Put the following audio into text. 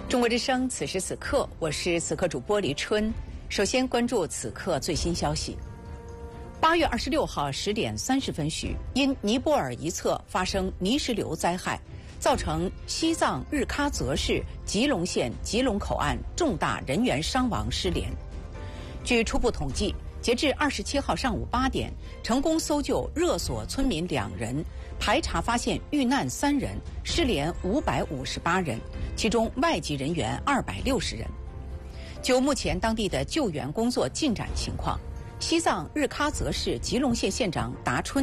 中国之声，此时此刻，我是此刻主播黎春。首先关注此刻最新消息。8月26号10点30分许，因尼泊尔一侧发生泥石流灾害，造成西藏日喀则市吉隆县吉隆口岸重大人员伤亡失联。据初步统计，截至27号上午8点，成功搜救热索村民2人，排查发现遇难3人，失联558人，其中外籍人员260人。就目前当地的救援工作进展情况，西藏日喀则市吉隆县县长达春